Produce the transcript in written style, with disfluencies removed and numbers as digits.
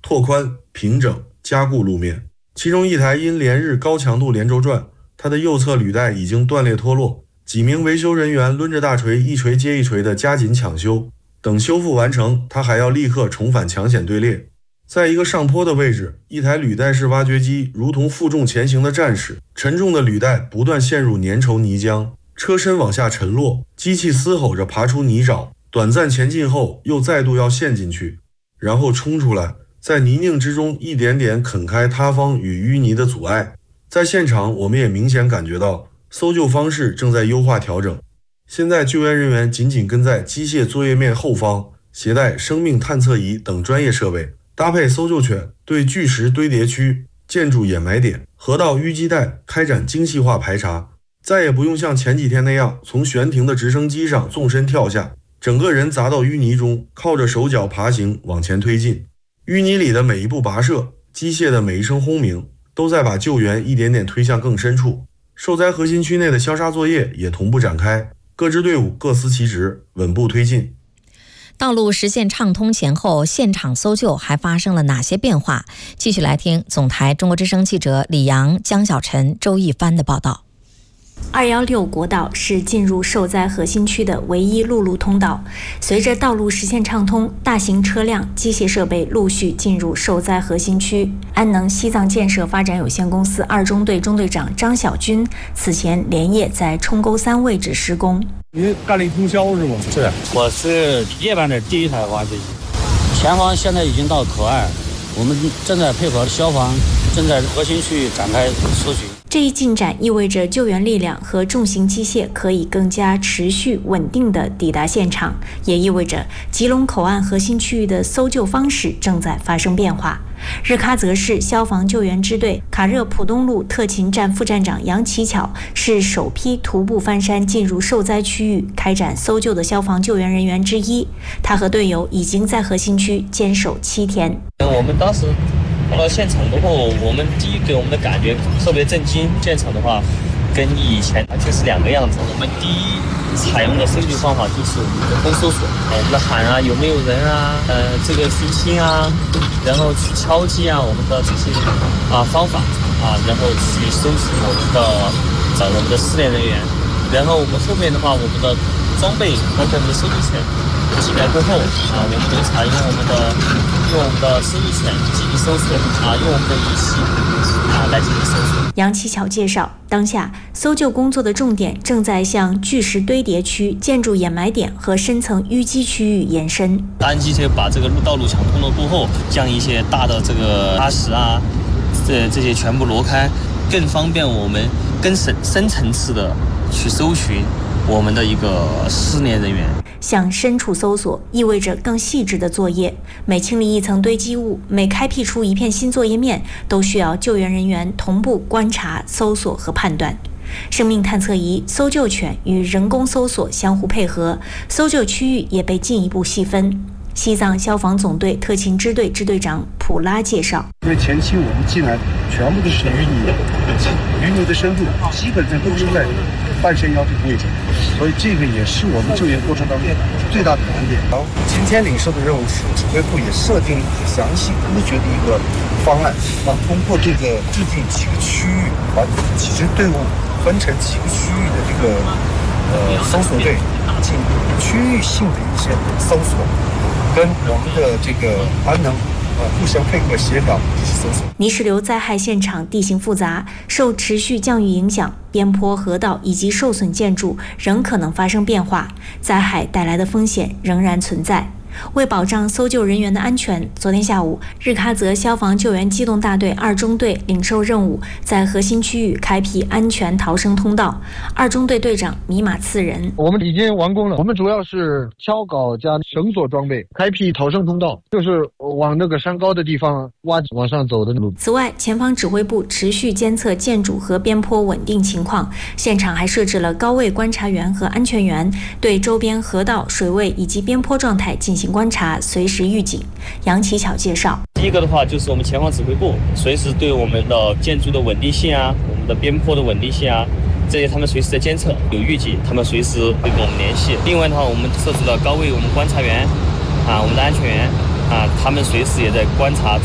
拓宽、平整、加固路面。其中一台因连日高强度连轴转，它的右侧履带已经断裂脱落，几名维修人员抡着大锤一锤接一锤的加紧抢修，等修复完成，它还要立刻重返抢险队列。在一个上坡的位置，一台履带式挖掘机如同负重前行的战士，沉重的履带不断陷入粘稠泥浆，车身往下沉落，机器嘶吼着爬出泥沼，短暂前进后又再度要陷进去，然后冲出来，在泥泞之中一点点啃开塌方与淤泥的阻碍。在现场我们也明显感觉到搜救方式正在优化调整。现在救援人员紧紧跟在机械作业面后方，携带生命探测仪等专业设备，搭配搜救犬，对巨石堆叠区、建筑掩埋点、河道淤积带开展精细化排查，再也不用像前几天那样从悬停的直升机上纵身跳下，整个人砸到淤泥中，靠着手脚爬行往前推进。淤泥里的每一步跋涉，机械的每一声轰鸣，都在把救援一点点推向更深处。受灾核心区内的消杀作业也同步展开，各支队伍各司其职，稳步推进。 道路实现畅通前后，现场搜救还发生了哪些变化？继续来听总台中国之声记者李阳、江小晨、周一帆的报道。 216国道是进入受灾核心区的唯一陆路通道。随着道路实现畅通，大型车辆、机械设备陆续进入受灾核心区。安能西藏建设发展有限公司2中队中队长张小军此前连夜在冲沟3位置施工。 你干了一通宵是吗？ 是，我是夜班的第一台挖掘机。前方现在已经到口岸，我们正在配合消防，正在核心区域展开搜寻。 这一进展意味着救援力量和重型机械可以更加持续稳定地抵达现场，也意味着吉隆口岸核心区域的搜救方式正在发生变化。日喀则市消防救援支队卡热普东路特勤站副站长杨奇巧是首批徒步翻山进入受灾区域开展搜救的消防救援人员之一。他和队友已经在核心区坚守7天。 我们当时到了现场的后，我们第一给我们的感觉特别震惊。现场的话，跟以前完全是两个样子。我们第一采用的搜救方法就是人工搜索，我们的喊啊，有没有人啊，这个寻亲啊，然后去敲击啊，我们的这些方法啊，然后去搜集找我们的失联人员。然后我们后面的话，我们的装备包括我们的搜救犬进来过后啊，我们会采用我们的搜救犬进行搜索啊，用我们的仪器来进行搜索。 杨奇巧介绍，当下搜救工作的重点正在向巨石堆叠区、建筑掩埋点和深层淤积区域延伸。 大机车把这个道路抢通了过后，将一些大的这个砂石啊，这些全部挪开，更方便我们更深层次的去搜寻我们的一个失联人员。 向深处搜索意味着更细致的作业，每清理一层堆积物，每开辟出一片新作业面，都需要救援人员同步观察、搜索和判断。生命探测仪、搜救犬与人工搜索相互配合，搜救区域也被进一步细分。西藏消防总队特勤支队支队长普拉介绍， 因为前期我们进来全部都是淤泥的深度基本上都是在半山腰这个位置，所以这个也是我们救援过程当中最大的难点。然后今天领受的任务是指挥部也设定了详细科学的一个方案，通过这个制定几个区域，把几支队伍分成几个区域的这个搜索队进行区域性的一些搜索，跟我们的这个安能互相配合协调这些搜索。 泥石流灾害现场地形复杂，受持续降雨影响，边坡、河道以及受损建筑仍可能发生变化，灾害带来的风险仍然存在。为保障搜救人员的安全，昨天下午，日喀则消防救援机动大队2中队领受任务，在核心区域开辟安全逃生通道。2中队队长米马次仁： 我们已经完工了，我们主要是锹镐加绳索装备，开辟逃生通道，就是往那个山高的地方挖往上走的路。 此外，前方指挥部持续监测建筑和边坡稳定情况，现场还设置了高位观察员和安全员，对周边河道、水位以及边坡状态进行观察，随时预警。杨奇巧介绍， 第一个的话就是我们前方指挥部随时对我们的建筑的稳定性啊，我们的边坡的稳定性啊，这些他们随时在监测，有预警，他们随时会跟我们联系。另外的话，我们设置了高位我们观察员啊，我们的安全员啊，他们随时也在观察